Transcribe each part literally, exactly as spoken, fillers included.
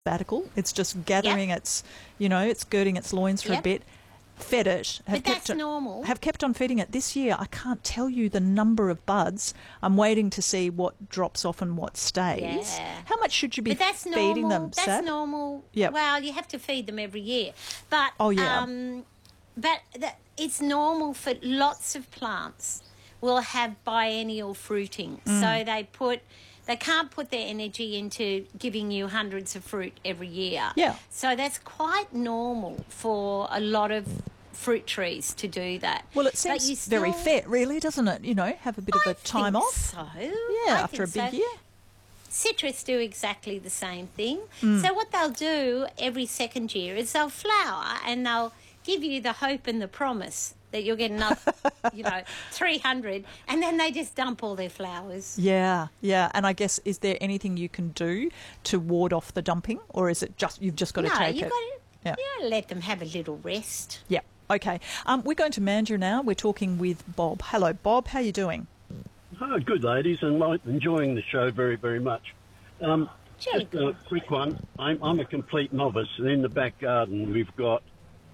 sabbatical. It's just gathering Yep. its, you know, it's girding its loins for a Yep. bit. Fed it. Have But kept that's it, normal. Have kept on feeding it. This year, I can't tell you the number of buds. I'm waiting to see what drops off and what stays. Yeah. How much should you be But that's feeding normal. them, That's Sab? normal. Yep. Well, you have to feed them every year. But Oh, yeah. um, but th- it's normal for lots of plants will have biennial fruiting. Mm. So they put they can't put their energy into giving you hundreds of fruit every year. Yeah. So that's quite normal for a lot of fruit trees to do that. Well, it But seems you very still- fair, really, doesn't it? You know, have a bit of I a time think off. So. Yeah, I after a think big so. year. Citrus do exactly the same thing. Mm. So what they'll do every second year is they'll flower and they'll give you the hope and the promise that you'll get another, you know, three hundred, and then they just dump all their flowers. Yeah, yeah. And I guess, is there anything you can do to ward off the dumping, or is it just you've just got to no, take you've it? got to Yeah. you know, let them have a little rest. Yeah. Okay. Um, we're going to Mandurah now. We're talking with Bob. Hello, Bob. How are you doing? Oh, good, ladies, and like, enjoying the show very, very much. Um, Jolly just a quick one. I'm, I'm a complete novice, and in the back garden we've got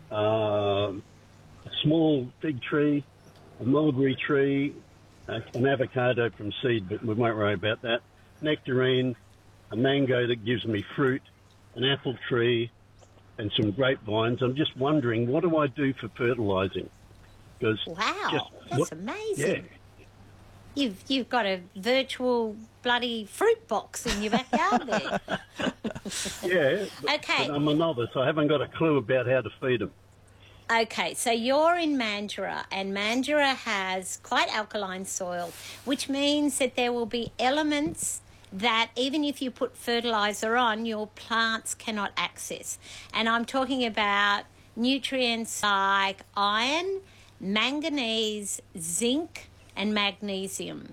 uh, a small fig tree, a mulberry tree, uh, an avocado from seed, but we won't worry about that, nectarine, a mango that gives me fruit, an apple tree, and some grapevines. I'm just wondering, what do I do for fertilising? Because Wow, just, that's what- amazing. Yeah. You've you've got a virtual bloody fruit box in your backyard there. Yeah, but, Okay. but I'm a novice. I haven't got a clue about how to feed them. Okay, so you're in Mandurah, and Mandurah has quite alkaline soil, which means that there will be elements that even if you put fertiliser on, your plants cannot access. And I'm talking about nutrients like iron, manganese, zinc, and magnesium.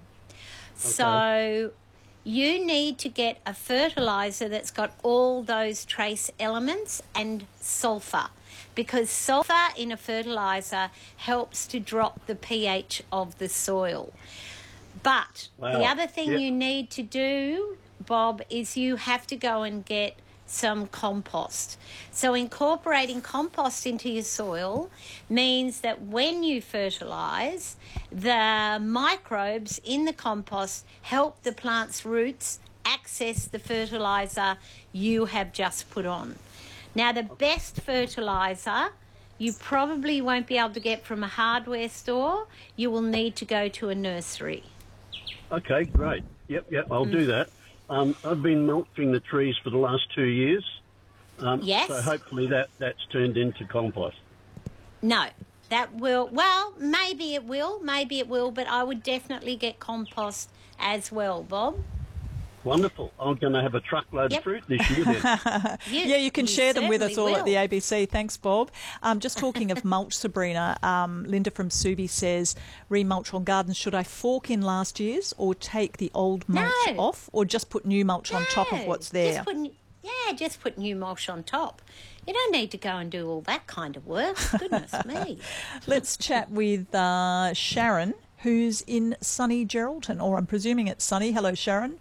So you need to get a fertiliser that's got all those trace elements and sulphur, because sulphur in a fertiliser helps to drop the pH of the soil. But the Wow. other thing Yeah. you need to do, Bob, is you have to go and get some compost. So incorporating compost into your soil means that when you fertilise, the microbes in the compost help the plant's roots access the fertiliser you have just put on. Now, the best fertiliser you probably won't be able to get from a hardware store. You will need to go to a nursery. Okay, great. Yep, yep, I'll Mm. do that. Um, I've been mulching the trees for the last two years. Um, Yes. So hopefully that, that's turned into compost. No, that will, well, maybe it will, maybe it will, but I would definitely get compost as well, Bob. Wonderful. I'm going to have a truckload Yep. of fruit this year then. You, Yeah, you can share them with us all certainly at the will. A B C. Thanks, Bob. Um, just talking of mulch, Sabrina, um, Linda from Subi says, remulch on gardens. Should I fork in last year's or take the old mulch No. off, or just put new mulch on top of No, what's there? Just put, n- yeah, just put new mulch on top. You don't need to go and do all that kind of work. Goodness me. Let's chat with uh, Sharon, who's in sunny Geraldton, or I'm presuming it's sunny. Hello, Sharon.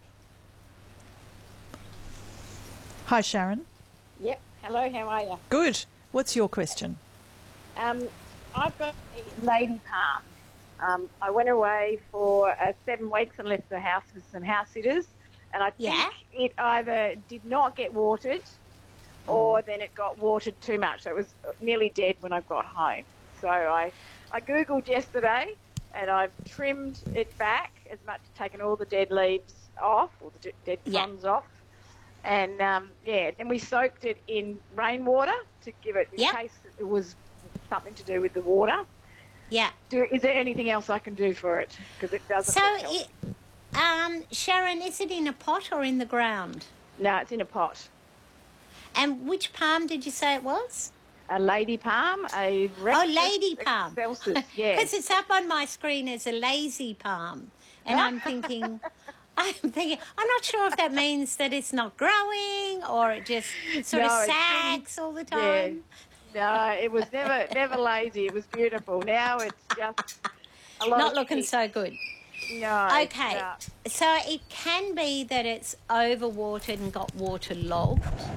Hi, Sharon. Yep. Hello, how are you? Good. What's your question? Um, I've got a lady palm. Um, I went away for uh, seven weeks and left the house with some house sitters, and I think Yeah. it either did not get watered or then it got watered too much. So it was nearly dead when I got home. So I, I Googled yesterday and I've trimmed it back as much, taken all the dead leaves off, or the d- dead Yeah. fronds off. And, um, yeah, then we soaked it in rainwater to give it, in Yep. case it was something to do with the water. Yeah. Do, is there anything else I can do for it? Because it doesn't So, look healthy. it, um, Sharon, is it in a pot or in the ground? No, it's in a pot. And which palm did you say it was? A lady palm, a Oh, lady palm. Excelsis, yeah. Because it's up on my screen as a lazy palm. And I'm thinking, I'm thinking, I'm not sure if that means that it's not growing or it just sort No, of it's sags all the Yeah. time. No, it was never never lazy. It was beautiful. Now it's just a lot Not of looking kick. so good. No. Okay, no. so it can be that it's overwatered and got waterlogged.